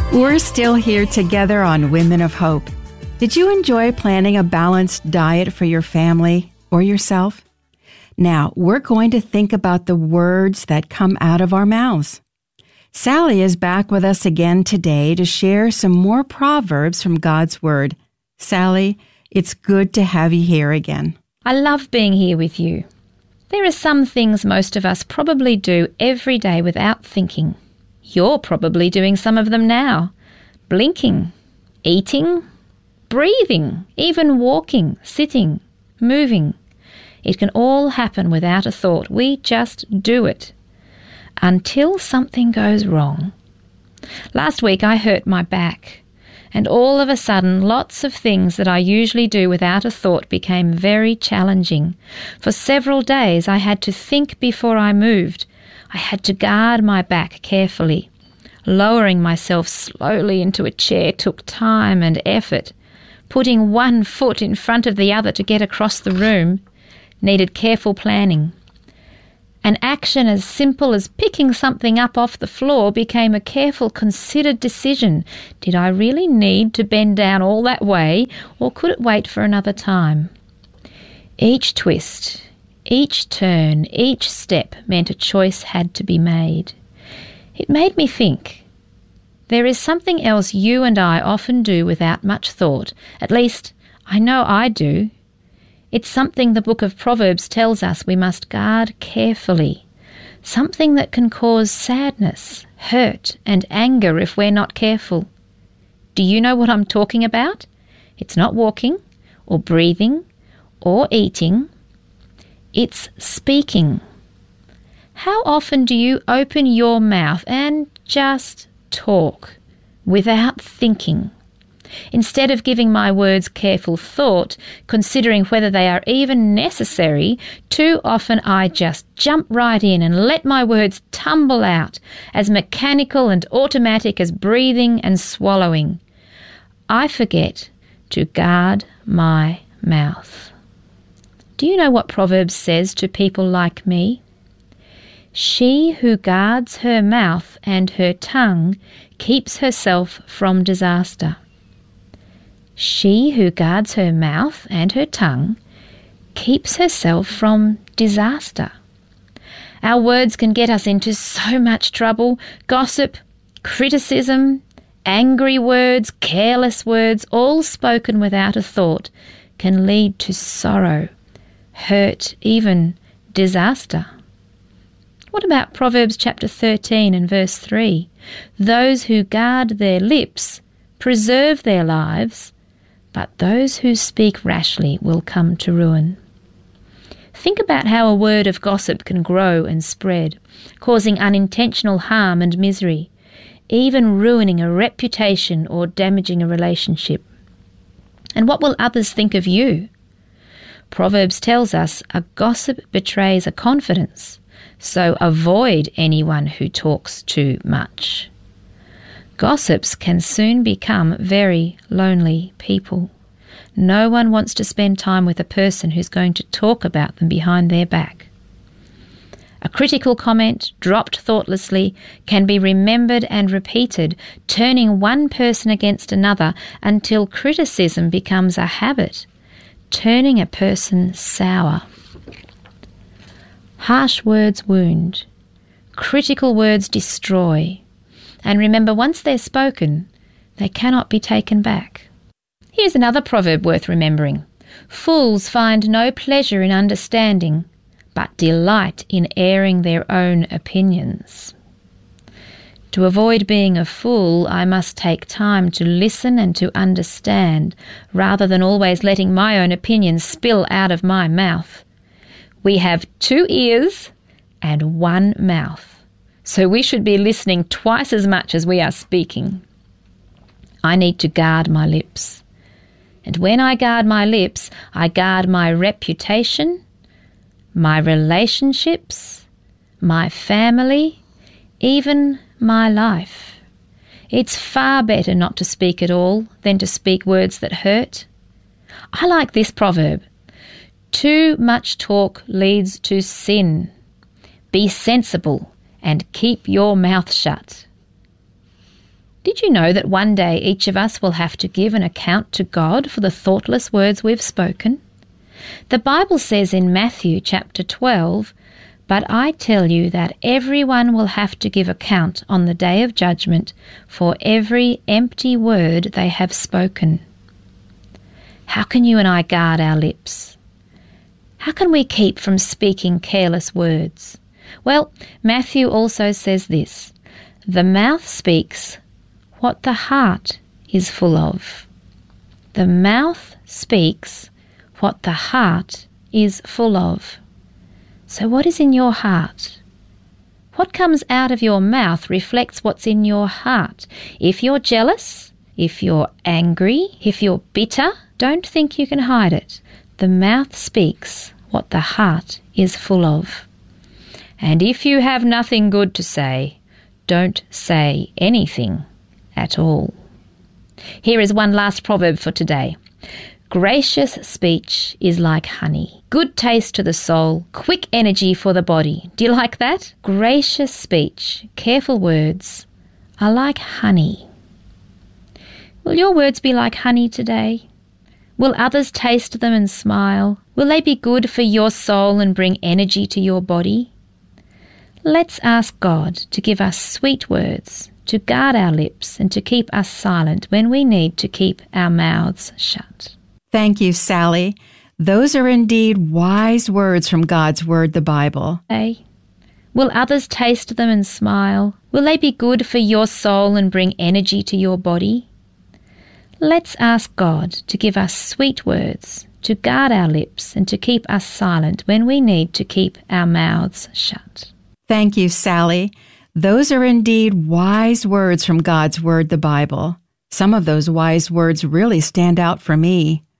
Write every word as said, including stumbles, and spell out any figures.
We're still here together on Women of Hope. Did you enjoy planning a balanced diet for your family or yourself? Now, we're going to think about the words that come out of our mouths. Sally is back with us again today to share some more proverbs from God's Word. Sally, it's good to have you here again. I love being here with you. There are some things most of us probably do every day without thinking. You're probably doing some of them now. Blinking, eating, breathing, even walking, sitting, moving. It can all happen without a thought. We just do it. Until something goes wrong. Last week I hurt my back, and all of a sudden lots of things that I usually do without a thought became very challenging. For several days I had to think before I moved. I had to guard my back carefully. Lowering myself slowly into a chair took time and effort. Putting one foot in front of the other to get across the room needed careful planning. An action as simple as picking something up off the floor became a careful, considered decision. Did I really need to bend down all that way, or could it wait for another time? Each twist, each turn, each step meant a choice had to be made. It made me think. There is something else you and I often do without much thought. At least, I know I do. It's something the book of Proverbs tells us we must guard carefully. Something that can cause sadness, hurt, and anger if we're not careful. Do you know what I'm talking about? It's not walking, or breathing, or eating. It's speaking. How often do you open your mouth and just talk without thinking? Instead of giving my words careful thought, considering whether they are even necessary, too often I just jump right in and let my words tumble out, as mechanical and automatic as breathing and swallowing. I forget to guard my mouth. Do you know what Proverbs says to people like me? She who guards her mouth and her tongue keeps herself from disaster. She who guards her mouth and her tongue keeps herself from disaster. Our words can get us into so much trouble. Gossip, criticism, angry words, careless words, all spoken without a thought, can lead to sorrow, hurt, even disaster. What about Proverbs chapter thirteen and verse three? Those who guard their lips preserve their lives, but those who speak rashly will come to ruin. Think about how a word of gossip can grow and spread, causing unintentional harm and misery, even ruining a reputation or damaging a relationship. And what will others think of you? Proverbs tells us a gossip betrays a confidence, so avoid anyone who talks too much. Gossips can soon become very lonely people. No one wants to spend time with a person who's going to talk about them behind their back. A critical comment, dropped thoughtlessly, can be remembered and repeated, turning one person against another until criticism becomes a habit, turning a person sour. Harsh words wound. Critical words destroy. And remember, once they're spoken, they cannot be taken back. Here's another proverb worth remembering. Fools find no pleasure in understanding, but delight in airing their own opinions. To avoid being a fool, I must take time to listen and to understand, rather than always letting my own opinions spill out of my mouth. We have two ears and one mouth. So we should be listening twice as much as we are speaking. I need to guard my lips. And when I guard my lips, I guard my reputation, my relationships, my family, even my life. It's far better not to speak at all than to speak words that hurt. I like this proverb. Too much talk leads to sin. Be sensible and keep your mouth shut. Did you know that one day each of us will have to give an account to God for the thoughtless words we've spoken? The Bible says in Matthew chapter twelve, "But I tell you that everyone will have to give account on the day of judgment for every empty word they have spoken." How can you and I guard our lips? How can we keep from speaking careless words? Well, Matthew also says this, "The mouth speaks what the heart is full of." The mouth speaks what the heart is full of. So what is in your heart? What comes out of your mouth reflects what's in your heart. If you're jealous, if you're angry, if you're bitter, don't think you can hide it. The mouth speaks what the heart is full of. And if you have nothing good to say, don't say anything at all. Here is one last proverb for today. Gracious speech is like honey, good taste to the soul, quick energy for the body. Do you like that? Gracious speech, careful words are like honey. Will your words be like honey today? Will others taste them and smile? Will they be good for your soul and bring energy to your body? Let's ask God to give us sweet words, to guard our lips and to keep us silent when we need to keep our mouths shut. Thank you, Sally. Those are indeed wise words from God's Word, the Bible. Hey, will others taste them and smile? Will they be good for your soul and bring energy to your body? Let's ask God to give us sweet words, to guard our lips and to keep us silent when we need to keep our mouths shut. Thank you, Sally. Those are indeed wise words from God's Word, the Bible. Some of those wise words really stand out for me.